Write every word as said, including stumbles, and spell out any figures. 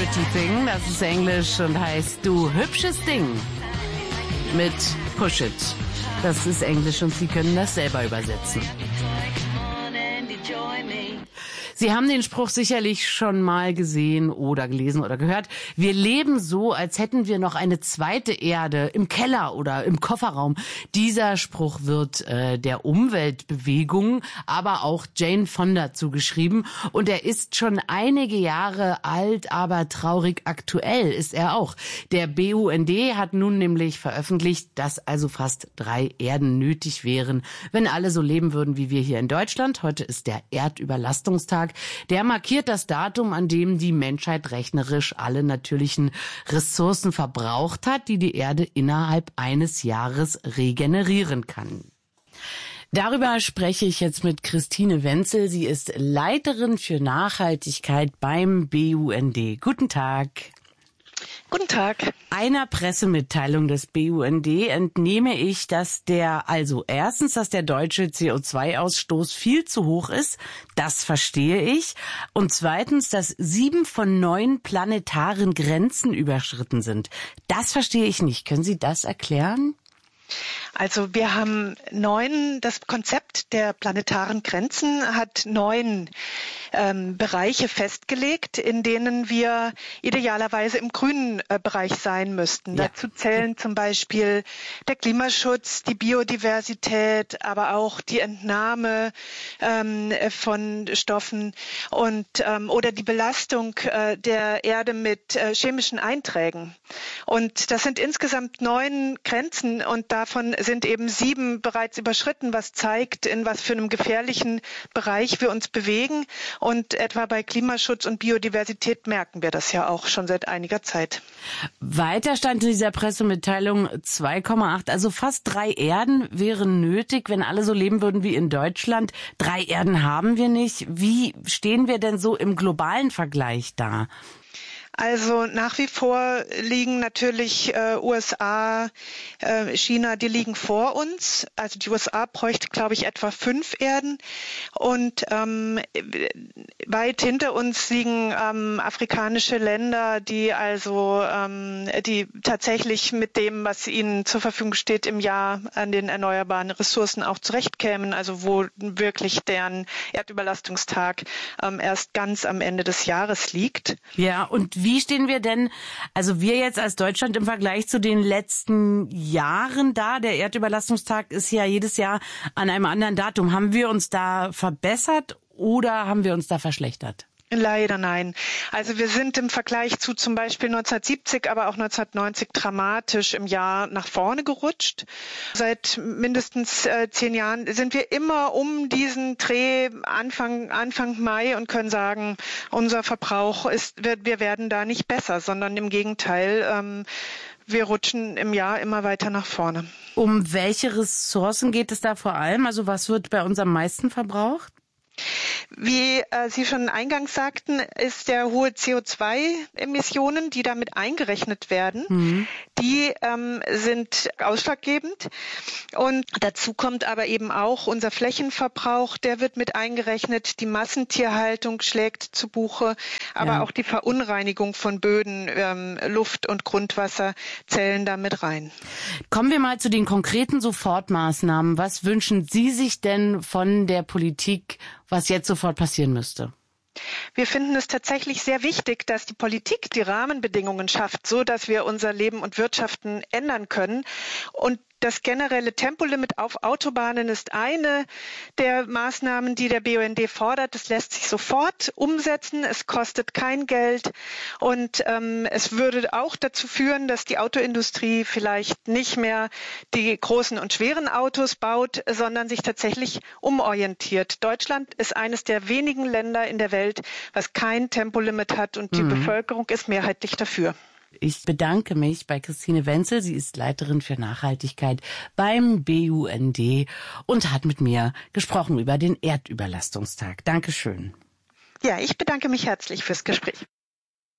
Pretty Thing, das ist Englisch und heißt Du hübsches Ding. Mit Push It. Das ist Englisch und Sie können das selber übersetzen. Sie haben den Spruch sicherlich schon mal gesehen oder gelesen oder gehört. Wir leben so, als hätten wir noch eine zweite Erde im Keller oder im Kofferraum. Dieser Spruch wird äh, der Umweltbewegung, aber auch Jane Fonda zugeschrieben. Und er ist schon einige Jahre alt, aber traurig aktuell ist er auch. Der B U N D hat nun nämlich veröffentlicht, dass also fast drei Erden nötig wären, wenn alle so leben würden wie wir hier in Deutschland. Heute ist der Erdüberlastungstag. Der markiert das Datum, an dem die Menschheit rechnerisch alle natürlichen Ressourcen verbraucht hat, die die Erde innerhalb eines Jahres regenerieren kann. Darüber spreche ich jetzt mit Christine Wenzel. Sie ist Leiterin für Nachhaltigkeit beim B U N D. Guten Tag. Guten Tag. Einer Pressemitteilung des B U N D entnehme ich, dass der, also erstens, dass der deutsche C O zwei Ausstoß viel zu hoch ist. Das verstehe ich. Und zweitens, dass sieben von neun planetaren Grenzen überschritten sind. Das verstehe ich nicht. Können Sie das erklären? Also wir haben neun, das Konzept der planetaren Grenzen hat neun ähm, Bereiche festgelegt, in denen wir idealerweise im grünen äh, Bereich sein müssten. Ja. Dazu zählen zum Beispiel der Klimaschutz, die Biodiversität, aber auch die Entnahme ähm, von Stoffen und ähm, oder die Belastung äh, der Erde mit äh, chemischen Einträgen. Und das sind insgesamt neun Grenzen und davon sind eben sieben bereits überschritten, was zeigt, in was für einem gefährlichen Bereich wir uns bewegen. Und etwa bei Klimaschutz und Biodiversität merken wir das ja auch schon seit einiger Zeit. Weiter stand in dieser Pressemitteilung zwei Komma acht, also fast drei Erden wären nötig, wenn alle so leben würden wie in Deutschland. Drei Erden haben wir nicht. Wie stehen wir denn so im globalen Vergleich da? Also nach wie vor liegen natürlich äh, U S A, äh, China, die liegen vor uns. Also die U S A bräuchte, glaube ich, etwa fünf Erden. Und ähm, weit hinter uns liegen ähm, afrikanische Länder, die also ähm, die tatsächlich mit dem, was ihnen zur Verfügung steht, im Jahr an den erneuerbaren Ressourcen auch zurechtkämen. Also wo wirklich deren Erdüberlastungstag ähm, erst ganz am Ende des Jahres liegt. Ja, und wie stehen wir denn, also wir jetzt als Deutschland im Vergleich zu den letzten Jahren da? Der Erdüberlastungstag ist ja jedes Jahr an einem anderen Datum. Haben wir uns da verbessert oder haben wir uns da verschlechtert? Leider nein. Also wir sind im Vergleich zu zum Beispiel neunzehnhundertsiebzig, aber auch neunzehnhundertneunzig dramatisch im Jahr nach vorne gerutscht. Seit mindestens äh, zehn Jahren sind wir immer um diesen Dreh Anfang, Anfang Mai und können sagen, unser Verbrauch ist, wir, wir werden da nicht besser, sondern im Gegenteil, ähm, wir rutschen im Jahr immer weiter nach vorne. Um welche Ressourcen geht es da vor allem? Also was wird bei uns am meisten verbraucht? Wie äh, Sie schon eingangs sagten, ist der hohe C O zwei Emissionen, die damit eingerechnet werden, mhm. die ähm, sind ausschlaggebend. Und dazu kommt aber eben auch unser Flächenverbrauch, der wird mit eingerechnet. Die Massentierhaltung schlägt zu Buche, aber ja. auch die Verunreinigung von Böden, ähm, Luft und Grundwasser zählen da mit rein. Kommen wir mal zu den konkreten Sofortmaßnahmen. Was wünschen Sie sich denn von der Politik, was jetzt sofort passieren müsste? Wir finden es tatsächlich sehr wichtig, dass die Politik die Rahmenbedingungen schafft, so dass wir unser Leben und Wirtschaften ändern können. Und das generelle Tempolimit auf Autobahnen ist eine der Maßnahmen, die der B U N D fordert. Das lässt sich sofort umsetzen. Es kostet kein Geld und ähm, es würde auch dazu führen, dass die Autoindustrie vielleicht nicht mehr die großen und schweren Autos baut, sondern sich tatsächlich umorientiert. Deutschland ist eines der wenigen Länder in der Welt, was kein Tempolimit hat und die mhm. Bevölkerung ist mehrheitlich dafür. Ich bedanke mich bei Christine Wenzel. Sie ist Leiterin für Nachhaltigkeit beim B U N D und hat mit mir gesprochen über den Erdüberlastungstag. Dankeschön. Ja, ich bedanke mich herzlich fürs Gespräch.